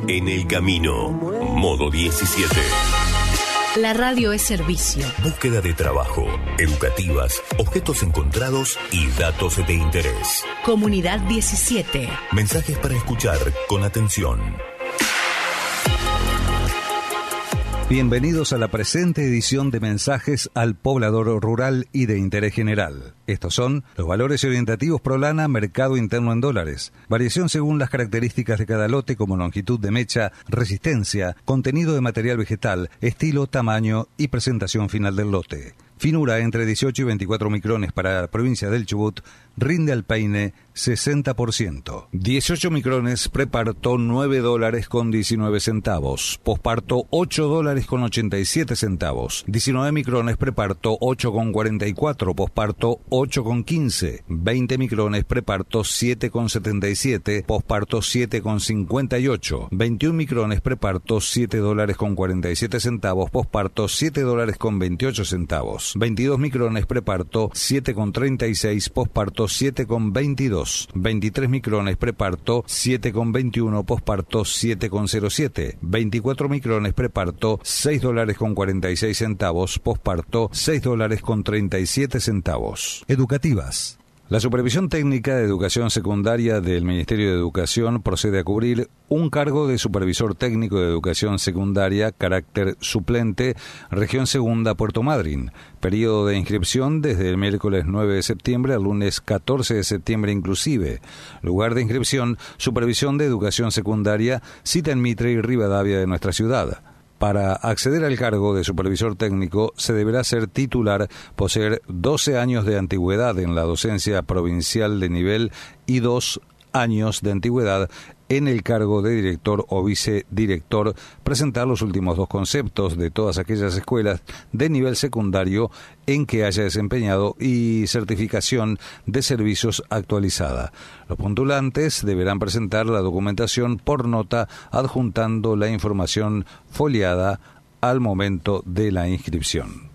En el camino. Modo 17. La radio es servicio. Búsqueda de trabajo, educativas, objetos encontrados y datos de interés. Comunidad 17. Mensajes para escuchar con atención. Bienvenidos a la presente edición de Mensajes al Poblador Rural y de Interés General. Estos son los valores orientativos Prolana, mercado interno en dólares. Variación según las características de cada lote como longitud de mecha, resistencia, contenido de material vegetal, estilo, tamaño y presentación final del lote. Finura entre 18 y 24 micrones para la provincia del Chubut, rinde al peine 60%. 18 micrones preparto $9 con 19 centavos. Posparto $8 con 87 centavos. 19 micrones preparto 8 con 44. Posparto 8 con 15. 20 micrones preparto 7 con 77. Posparto 7 con 58. 21 micrones preparto $7 con 47 centavos. Posparto $7 con 28 centavos. 22 micrones preparto 7 con 36. Posparto 7 con 22. 23 micrones preparto 7 con 21, posparto 7 con 07. 24 micrones preparto $6 con 46 centavos, posparto $6 con 37 centavos. Educativas. La Supervisión Técnica de Educación Secundaria del Ministerio de Educación procede a cubrir un cargo de Supervisor Técnico de Educación Secundaria, carácter suplente, Región Segunda, Puerto Madryn. Periodo de inscripción desde el miércoles 9 de septiembre al lunes 14 de septiembre inclusive. Lugar de inscripción, Supervisión de Educación Secundaria, cita en Mitre y Rivadavia de nuestra ciudad. Para acceder al cargo de supervisor técnico se deberá ser titular, poseer 12 años de antigüedad en la docencia provincial de nivel y 2 años de antigüedad en el cargo de director o vicedirector, presentar los últimos 2 conceptos de todas aquellas escuelas de nivel secundario en que haya desempeñado y certificación de servicios actualizada. Los postulantes deberán presentar la documentación por nota adjuntando la información foliada al momento de la inscripción.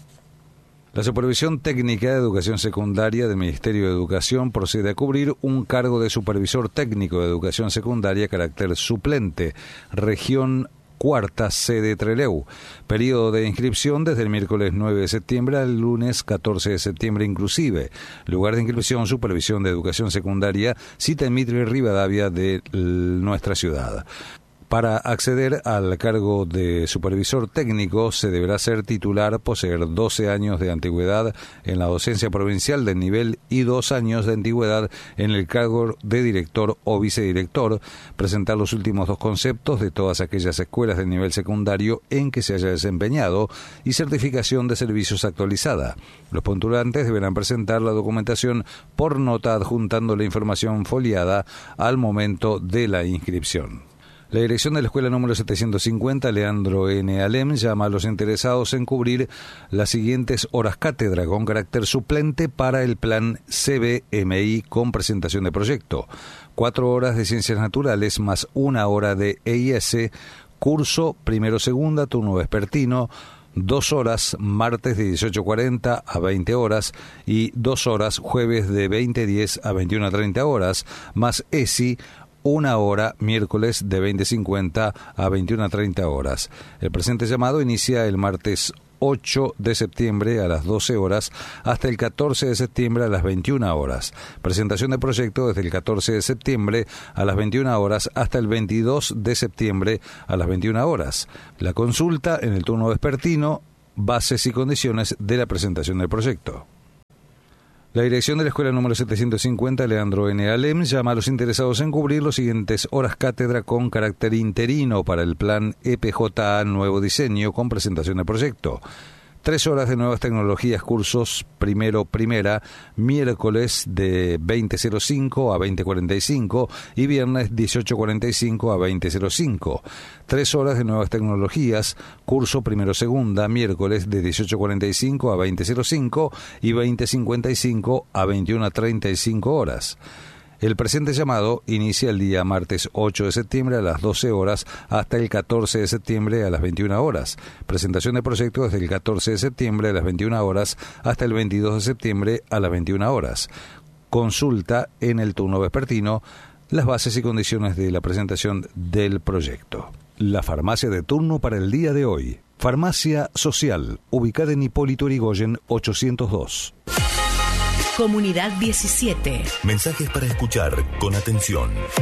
La Supervisión Técnica de Educación Secundaria del Ministerio de Educación procede a cubrir un cargo de Supervisor Técnico de Educación Secundaria, carácter suplente, Región Cuarta, sede Trelew. Periodo de inscripción desde el miércoles 9 de septiembre al lunes 14 de septiembre inclusive. Lugar de inscripción, Supervisión de Educación Secundaria, cita en Mitre y Rivadavia de nuestra ciudad. Para acceder al cargo de supervisor técnico se deberá ser titular, poseer 12 años de antigüedad en la docencia provincial del nivel y 2 años de antigüedad en el cargo de director o vicedirector, presentar los últimos 2 conceptos de todas aquellas escuelas del nivel secundario en que se haya desempeñado y certificación de servicios actualizada. Los postulantes deberán presentar la documentación por nota adjuntando la información foliada al momento de la inscripción. La dirección de la escuela número 750, Leandro N. Alem, llama a los interesados en cubrir las siguientes horas cátedra con carácter suplente para el plan CBMI con presentación de proyecto. 4 horas de Ciencias Naturales más 1 hora de EIS, curso primero-segunda, turno vespertino, 2 horas martes de 18:40 a 20 horas y 2 horas jueves de 20:10 a 21:30 horas, más ESI, 1 hora miércoles de 20:50 a 21:30 horas. El presente llamado inicia el martes 8 de septiembre a las 12 horas hasta el 14 de septiembre a las 21 horas. Presentación de proyecto desde el 14 de septiembre a las 21 horas hasta el 22 de septiembre a las 21 horas. La consulta en el turno vespertino, bases y condiciones de la presentación del proyecto. La dirección de la escuela número 750, Leandro N. Alem, llama a los interesados en cubrir los siguientes horas cátedra con carácter interino para el plan EPJA Nuevo Diseño con presentación de proyecto. 3 horas de nuevas tecnologías, cursos primera, miércoles de 20:05 a 20:45 y viernes 18:45 a 20:05. 3 horas de nuevas tecnologías, curso primero-segunda, miércoles de 18:45 a 20:05 y 20:55 a 21:35 horas. El presente llamado inicia el día martes 8 de septiembre a las 12 horas hasta el 14 de septiembre a las 21 horas. Presentación de proyecto desde el 14 de septiembre a las 21 horas hasta el 22 de septiembre a las 21 horas. Consulta en el turno vespertino las bases y condiciones de la presentación del proyecto. La farmacia de turno para el día de hoy. Farmacia Social, ubicada en Hipólito Yrigoyen 802. Comunidad 17. Mensajes para escuchar con atención.